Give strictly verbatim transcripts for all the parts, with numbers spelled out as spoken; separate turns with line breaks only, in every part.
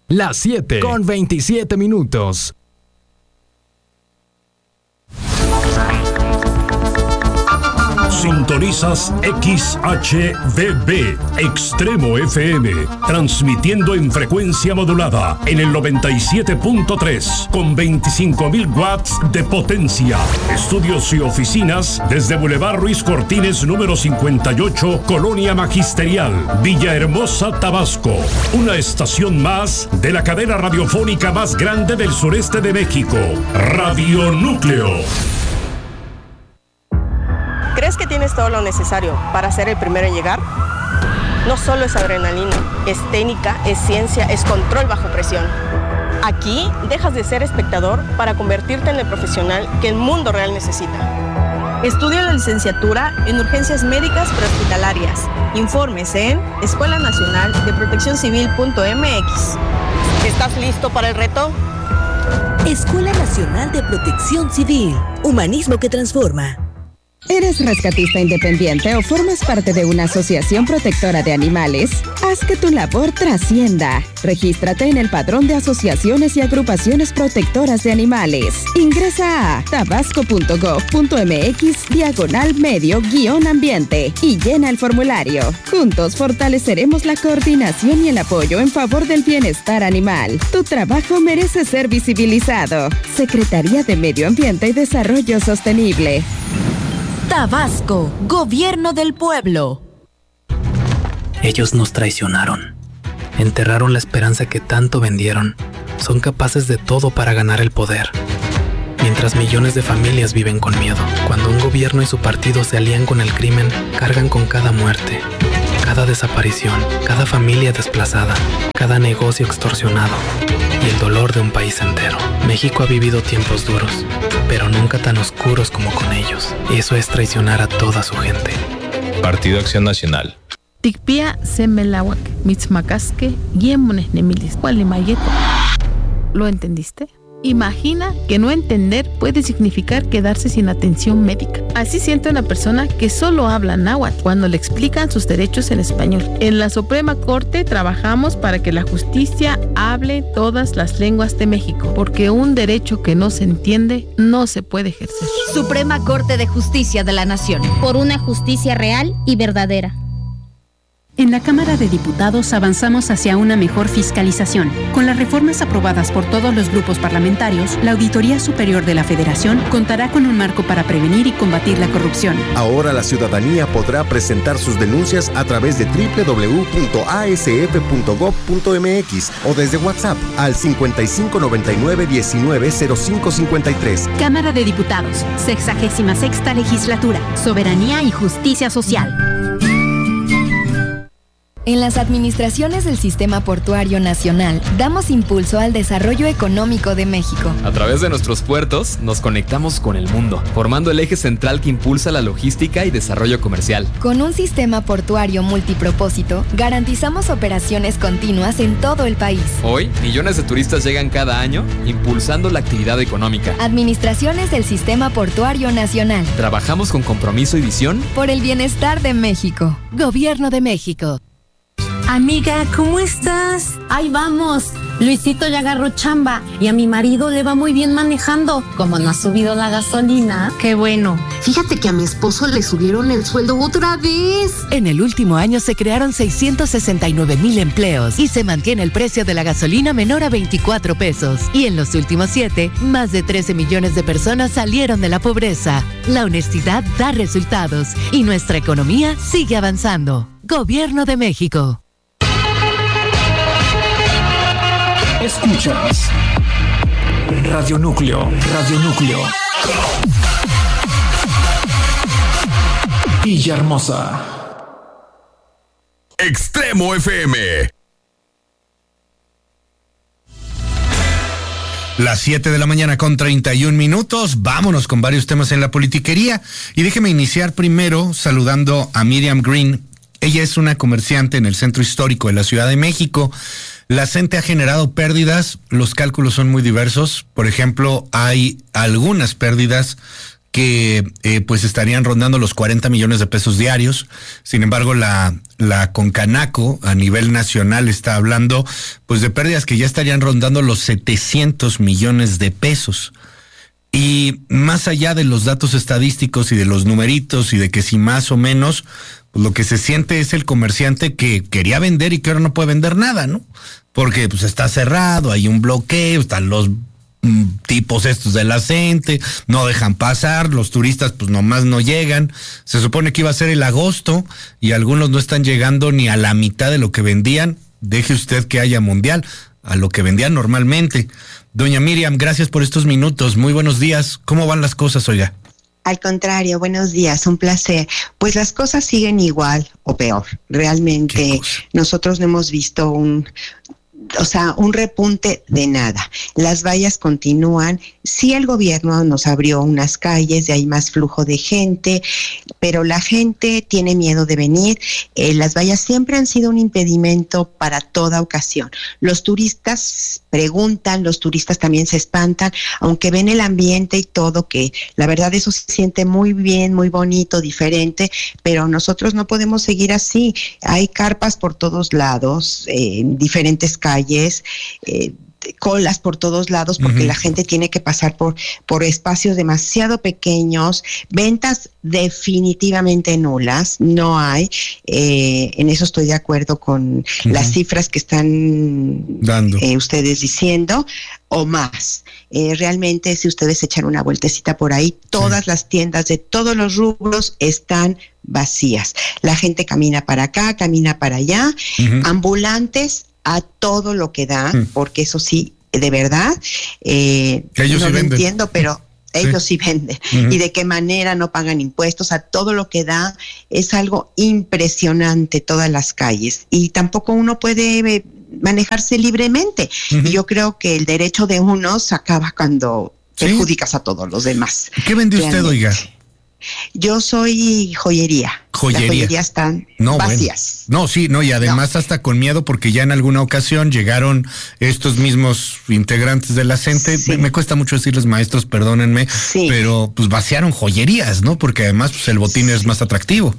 Las siete con veintisiete minutos.
Sintonizas X H D B, Extremo F M, transmitiendo en frecuencia modulada en el noventa y siete punto tres, con veinticinco mil watts de potencia. Estudios y oficinas desde Boulevard Ruiz Cortines, número cincuenta y ocho, Colonia Magisterial, Villahermosa, Tabasco. Una estación más de la cadena radiofónica más grande del sureste de México, Radio Núcleo.
¿Crees que tienes todo lo necesario para ser el primero en llegar? No solo es adrenalina, es técnica, es ciencia, es control bajo presión. Aquí dejas de ser espectador para convertirte en el profesional que el mundo real necesita. Estudia la licenciatura en urgencias médicas prehospitalarias. Informes en escuela nacional de protección civil punto m x. ¿Estás listo para el reto?
Escuela Nacional de Protección Civil. Humanismo que transforma.
¿Eres rescatista independiente o formas parte de una asociación protectora de animales? Haz que tu labor trascienda. Regístrate en el Padrón de Asociaciones y Agrupaciones Protectoras de Animales. Ingresa a tabasco punto gov punto m x diagonal medio guión ambiente y llena el formulario. Juntos fortaleceremos la coordinación y el apoyo en favor del bienestar animal. Tu trabajo merece ser visibilizado. Secretaría de Medio Ambiente y Desarrollo Sostenible.
Tabasco, Gobierno del Pueblo.
Ellos nos traicionaron. Enterraron la esperanza que tanto vendieron. Son capaces de todo para ganar el poder. Mientras millones de familias viven con miedo. Cuando un gobierno y su partido se alían con el crimen, cargan con cada muerte, cada desaparición, cada familia desplazada, cada negocio extorsionado y el dolor de un país entero. México ha vivido tiempos duros, pero nunca tan oscuros como con ellos. Eso es traicionar a toda su gente.
Partido Acción Nacional.
Tikpia semelawak, mitzmacasque, yemones nemilis, cualimayeto. ¿Lo entendiste? Imagina que no entender puede significar quedarse sin atención médica. Así siente una persona que solo habla náhuatl cuando le explican sus derechos en español. En la Suprema Corte trabajamos para que la justicia hable todas las lenguas de México, porque un derecho que no se entiende no se puede ejercer.
Suprema Corte de Justicia de la Nación. Por una justicia real y verdadera.
En la Cámara de Diputados avanzamos hacia una mejor fiscalización. Con las reformas aprobadas por todos los grupos parlamentarios, la Auditoría Superior de la Federación contará con un marco para prevenir y combatir la corrupción.
Ahora la ciudadanía podrá presentar sus denuncias a través de doble u doble u doble u punto a s f punto gov punto m x o desde WhatsApp al cincuenta y cinco noventa y nueve diecinueve cero cinco cincuenta y tres.
Cámara de Diputados, sexagésima sexta legislatura, soberanía y justicia social.
En las administraciones del Sistema Portuario Nacional, damos impulso al desarrollo económico de México.
A través de nuestros puertos, nos conectamos con el mundo, formando el eje central que impulsa la logística y desarrollo comercial.
Con un sistema portuario multipropósito, garantizamos operaciones continuas en todo el país.
Hoy, millones de turistas llegan cada año, impulsando la actividad económica.
Administraciones del Sistema Portuario Nacional.
Trabajamos con compromiso y visión
por el bienestar de México.
Gobierno de México.
Amiga, ¿cómo estás? Ahí vamos. Luisito ya agarró chamba y a mi marido le va muy bien manejando. Como no ha subido la gasolina, qué bueno.
Fíjate que a mi esposo le subieron el sueldo otra vez.
En el último año se crearon seiscientos sesenta y nueve mil empleos y se mantiene el precio de la gasolina menor a veinticuatro pesos. Y en los últimos siete, más de trece millones de personas salieron de la pobreza. La honestidad da resultados y nuestra economía sigue avanzando. Gobierno de México.
Escuchas Radio Núcleo, Radio Núcleo. Villahermosa.
Extremo F M.
Las siete de la mañana con treinta y un minutos. Vámonos con varios temas en la politiquería. Y déjeme iniciar primero saludando a Miriam Green. Ella es una comerciante en el Centro Histórico de la Ciudad de México. La C E N T E ha generado pérdidas, los cálculos son muy diversos. Por ejemplo, hay algunas pérdidas que eh, pues estarían rondando los cuarenta millones de pesos diarios. Sin embargo, la, la Concanaco a nivel nacional está hablando pues de pérdidas que ya estarían rondando los setecientos millones de pesos. Y más allá de los datos estadísticos y de los numeritos y de que si más o menos, pues lo que se siente es el comerciante que quería vender y que ahora no puede vender nada, ¿no? Porque pues está cerrado, hay un bloqueo, están los tipos estos de la gente, no dejan pasar, los turistas pues nomás no llegan, se supone que iba a ser el agosto y algunos no están llegando ni a la mitad de lo que vendían, deje usted que haya mundial, a lo que vendían normalmente. Doña Miriam, gracias por estos minutos, muy buenos días, ¿cómo van las cosas, oiga?
Al contrario, buenos días, un placer. Pues las cosas siguen igual o peor, realmente nosotros no hemos visto un... O sea, un repunte de nada. Las vallas continúan. Sí, el gobierno nos abrió unas calles, de ahí más flujo de gente, pero la gente tiene miedo de venir. Eh, las vallas siempre han sido un impedimento para toda ocasión. Los turistas preguntan, los turistas también se espantan, aunque ven el ambiente y todo, que la verdad eso se siente muy bien, muy bonito, diferente, pero nosotros no podemos seguir así. Hay carpas por todos lados, eh, en diferentes calles. calles, eh, colas por todos lados porque uh-huh. la gente tiene que pasar por, por espacios demasiado pequeños, ventas definitivamente nulas, no hay, eh, en eso estoy de acuerdo con uh-huh. las cifras que están dando eh, ustedes diciendo, o más. Eh, realmente si ustedes echan una vueltecita por ahí, todas sí. las tiendas de todos los rubros están vacías. La gente camina para acá, camina para allá, uh-huh. ambulantes a todo lo que da, mm. porque eso sí, de verdad, eh,
ellos
no
sí
lo
venden.
entiendo, pero ellos sí, sí venden. Uh-huh. Y de qué manera no pagan impuestos, a todo lo que da, es algo impresionante todas las calles. Y tampoco uno puede eh, manejarse libremente. Uh-huh. Y yo creo que el derecho de unos acaba cuando ¿Sí? perjudicas a todos los demás.
¿Qué vende usted, oiga?
Yo soy joyería.
Joyería.
Las joyerías están
no,
vacías.
Bueno. No, sí, no, y además no. hasta con miedo porque ya en alguna ocasión llegaron estos mismos integrantes de la gente, sí. me, me cuesta mucho decirles maestros, perdónenme, sí. pero pues vaciaron joyerías, ¿no? Porque además pues el botín sí. es más atractivo.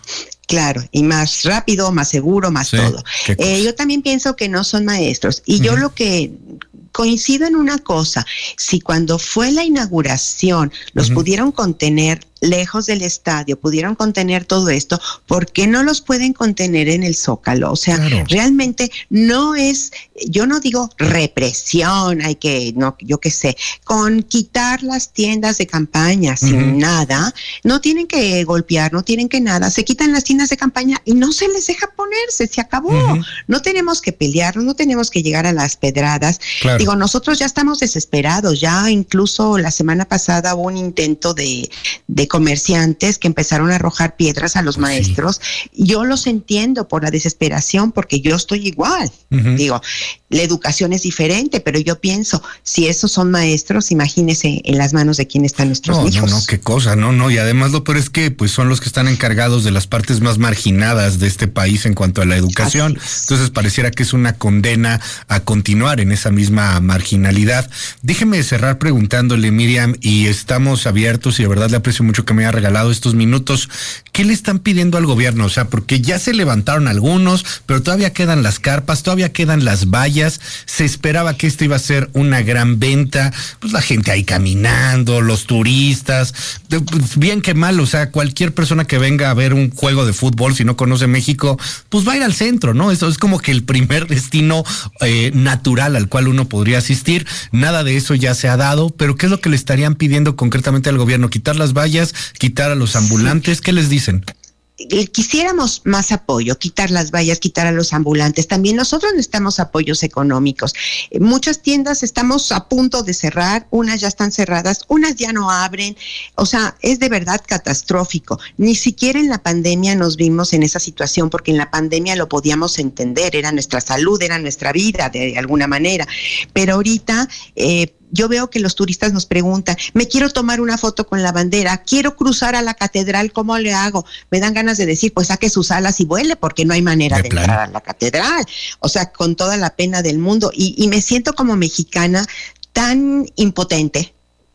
Claro, y más rápido, más seguro, más sí, todo. Eh, yo también pienso que no son maestros. Y uh-huh. yo lo que coincido en una cosa, si cuando fue la inauguración los uh-huh. pudieron contener lejos del estadio, pudieron contener todo esto, ¿por qué no los pueden contener en el Zócalo? O sea, claro. realmente no es, yo no digo represión, hay que, no, yo qué sé, con quitar las tiendas de campaña sin uh-huh. nada, no tienen que golpear, no tienen que nada, se quitan las tiendas de campaña y no se les deja ponerse, se acabó. Uh-huh. No tenemos que pelear, no tenemos que llegar a las pedradas. Claro. Digo, nosotros ya estamos desesperados, ya incluso la semana pasada hubo un intento de, de comerciantes que empezaron a arrojar piedras a los maestros. Sí. Yo los entiendo por la desesperación, porque yo estoy igual. Uh-huh. Digo, la educación es diferente, pero yo pienso, si esos son maestros, imagínese en las manos de quién están nuestros
no,
hijos.
No, no, qué cosa, no, no, y además lo peor es que pues son los que están encargados de las partes más marginadas de este país en cuanto a la educación. Entonces pareciera que es una condena a continuar en esa misma marginalidad. Déjeme cerrar preguntándole, Miriam, y estamos abiertos y de verdad le aprecio mucho que me haya regalado estos minutos. ¿Qué le están pidiendo al gobierno? O sea, porque ya se levantaron algunos, pero todavía quedan las carpas, todavía quedan las vallas. Se esperaba que esta iba a ser una gran venta, pues la gente ahí caminando, los turistas, bien que mal, o sea, cualquier persona que venga a ver un juego de fútbol, si no conoce México, pues va a ir al centro, ¿no? Eso es como que el primer destino eh, natural al cual uno podría asistir. Nada de eso ya se ha dado, pero ¿qué es lo que le estarían pidiendo concretamente al gobierno? ¿Quitar las vallas? ¿Quitar a los ambulantes? Sí. ¿Qué les dicen?
Quisiéramos más apoyo, quitar las vallas, quitar a los ambulantes. También nosotros necesitamos apoyos económicos. Muchas tiendas estamos a punto de cerrar, unas ya están cerradas, unas ya no abren. O sea, es de verdad catastrófico. Ni siquiera en la pandemia nos vimos en esa situación, porque en la pandemia lo podíamos entender, era nuestra salud, era nuestra vida de alguna manera. Pero ahorita eh, yo veo que los turistas nos preguntan, me quiero tomar una foto con la bandera, quiero cruzar a la catedral, ¿cómo le hago? Me dan ganas de decir, pues saque sus alas y vuele, porque no hay manera de, de entrar a la catedral. O sea, con toda la pena del mundo. Y, y me siento como mexicana tan impotente,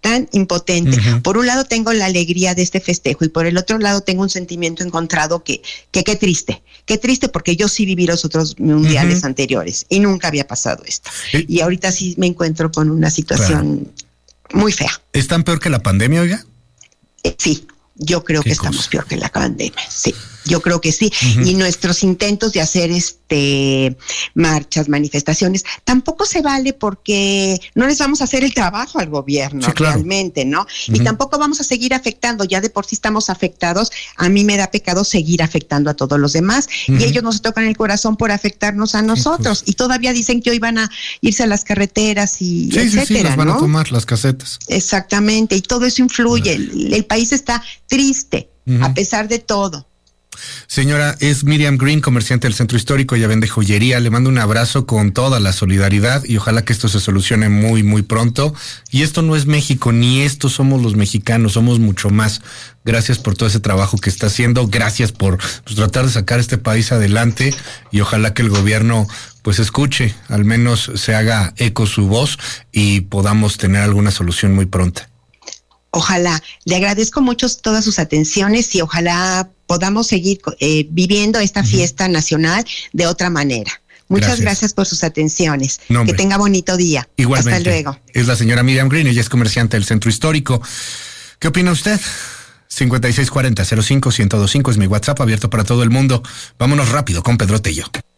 tan impotente. Uh-huh. Por un lado tengo la alegría de este festejo y por el otro lado tengo un sentimiento encontrado que, que qué triste, qué triste porque yo sí viví los otros mundiales uh-huh. anteriores y nunca había pasado esto. ¿Eh? Y ahorita sí me encuentro con una situación claro. muy fea.
¿Es tan peor que la pandemia, oiga?
Eh, sí, yo creo que cosa? estamos peor que la pandemia, sí. Yo creo que sí. Uh-huh. Y nuestros intentos de hacer este marchas, manifestaciones, tampoco se vale porque no les vamos a hacer el trabajo al gobierno sí, claro. realmente, ¿no? Uh-huh. Y tampoco vamos a seguir afectando, ya de por sí estamos afectados. A mí me da pecado seguir afectando a todos los demás. Uh-huh. Y ellos nos tocan el corazón por afectarnos a nosotros. Y todavía dicen que hoy van a irse a las carreteras y
sí,
etcétera,
sí, sí, las van
¿no?
a tomar las casetas.
Exactamente. Y todo eso influye. Uh-huh. El, el país está triste, uh-huh. a pesar de todo.
Señora, es Miriam Green, comerciante del Centro Histórico, ella vende joyería, le mando un abrazo con toda la solidaridad y ojalá que esto se solucione muy, muy pronto. Y esto no es México, ni esto somos los mexicanos, somos mucho más. Gracias por todo ese trabajo que está haciendo, gracias por pues, tratar de sacar este país adelante y ojalá que el gobierno pues escuche, al menos se haga eco su voz y podamos tener alguna solución muy pronta.
Ojalá, le agradezco mucho todas sus atenciones y ojalá podamos seguir eh, viviendo esta uh-huh. fiesta nacional de otra manera. Muchas gracias, gracias por sus atenciones. No, que tenga bonito día.
Igualmente.
Hasta luego.
Es la señora Miriam Green, ella es comerciante del Centro Histórico. ¿Qué opina usted? cincuenta y seis cuarenta cero cinco uno cero dos cinco es mi WhatsApp abierto para todo el mundo. Vámonos rápido con Pedro Tello.